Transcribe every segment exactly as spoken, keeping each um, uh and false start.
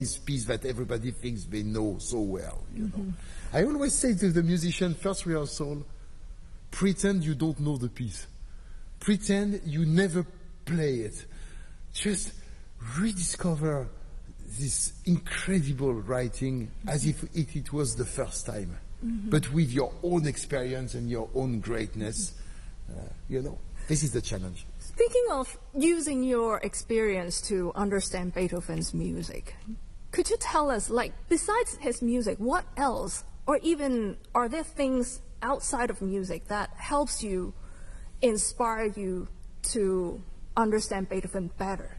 this piece that everybody thinks they know so well, you mm-hmm. know. I always say to the musician, first rehearsal, pretend you don't know the piece. Pretend you never play it. Just rediscover this incredible writing mm-hmm. as if it, it was the first time. Mm-hmm. But with your own experience and your own greatness, uh, you know, this is the challenge. Speaking of using your experience to understand Beethoven's music, could you tell us, like, besides his music, what else, or even are there things outside of music that helps you, inspire you to understand Beethoven better?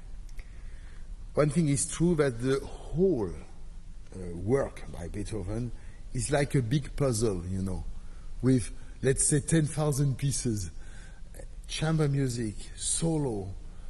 One thing is true, that the whole uh, work by Beethoven is like a big puzzle, you know, with, let's say, ten thousand pieces. Chamber music, solo,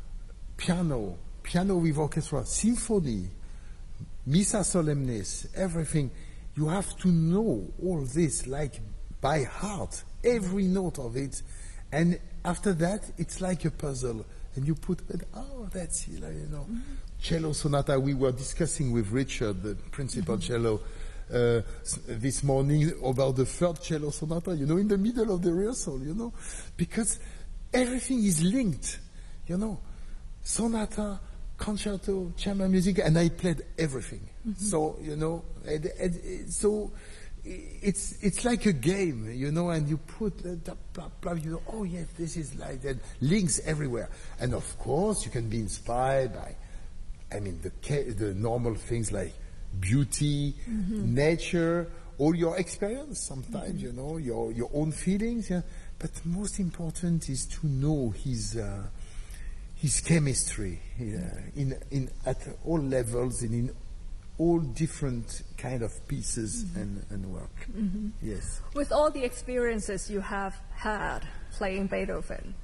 piano, piano with orchestra, symphony, Missa Solemnis, everything. You have to know all this like by heart, every note of it. And after that, it's like a puzzle. And you put, oh, that's, you know, mm-hmm. cello sonata. We were discussing with Richard, the principal mm-hmm. cello, uh, this morning about the third cello sonata, you know, in the middle of the rehearsal, you know, because everything is linked, you know, sonata, concerto, chamber music, and I played everything. Mm-hmm. So, you know, and, and, so it's it's like a game, you know, and you put, uh, blah, blah, you know, oh yes, this is like that, links everywhere. And of course, you can be inspired by, I mean, the the normal things like beauty, mm-hmm. nature, all your experience sometimes, mm-hmm. you know, your, your own feelings, yeah. But most important is to know his uh, his chemistry uh, in in at all levels and in all different kind of pieces mm-hmm. and, and work. Mm-hmm. Yes. With all the experiences you have had playing Beethoven,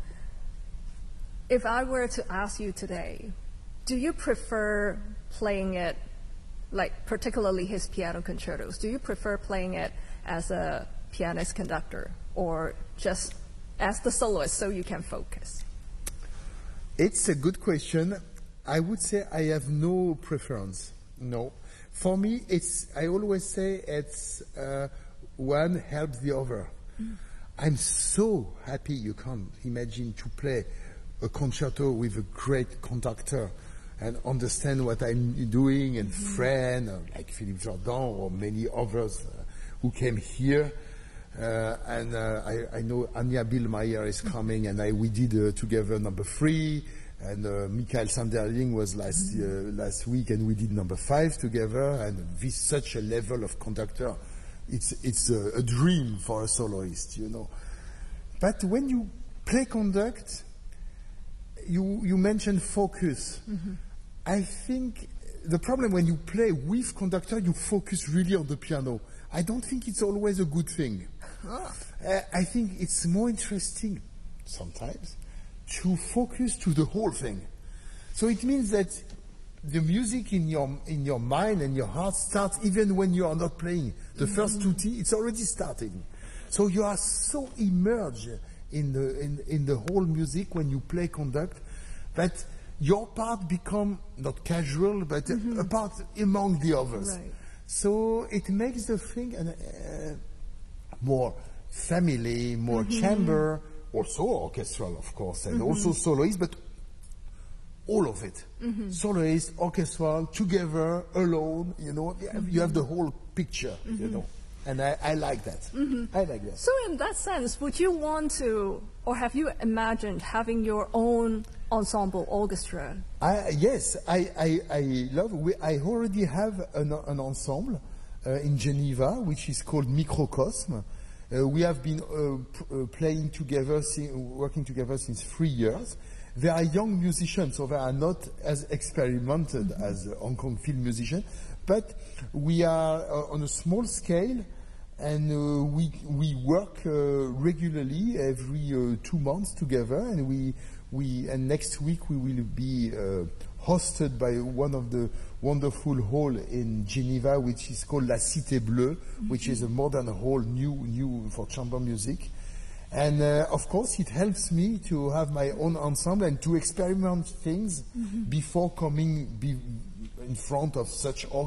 if I were to ask you today, do you prefer playing it, like particularly his piano concertos, do you prefer playing it as a pianist conductor, or just as the soloist so you can focus? It's a good question. I would say I have no preference. No. For me, it's, I always say it's uh, one helps the other. Mm. I'm so happy, you can't imagine, to play a concerto with a great conductor and understand what I'm doing, and mm-hmm. friend uh, like Philippe Jordan or many others uh, who came here. Uh, and uh, I, I know Anja Bielmeier is coming, and I, we did uh, together number three, and uh, Michael Sanderling was last uh, last week, and we did number five together. And with such a level of conductor, it's it's a, a dream for a soloist, you know. But when you play conduct, you you mentioned focus. Mm-hmm. I think the problem when you play with conductor, you focus really on the piano. I don't think it's always a good thing. Ah. Uh, I think it's more interesting sometimes to focus to the whole thing. So it means that the music in your in your mind and your heart starts even when you are not playing. The mm-hmm. first tutti, it's already starting. So you are so immersed in the in, in the whole music when you play conduct that your part become not casual but mm-hmm. a part among the others. Right. So it makes the thing uh, more family, more mm-hmm. chamber, also orchestral, of course, and mm-hmm. also soloist, but all of it. Mm-hmm. Soloist, orchestral, together, alone, you know, mm-hmm. you have the whole picture, mm-hmm. you know. And I, I like that. Mm-hmm. I like that. So in that sense, would you want to, or have you imagined having your own ensemble orchestra? I, yes, I, I, I love, we, I already have an, an ensemble uh, in Geneva, which is called Microcosm. Uh, we have been uh, p- uh, playing together, si- working together since three years. They are young musicians, so they are not as experimented mm-hmm. as Hong Kong film musicians, but we are uh, on a small scale, and uh, we we work uh, regularly every uh, two months together, and we we and next week we will be uh, hosted by one of the wonderful hall in Geneva, which is called La Cité Bleue, mm-hmm. which is a modern hall, new new for chamber music. And uh, of course, it helps me to have my own ensemble and to experiment things mm-hmm. before coming, be, in front of such orchestra.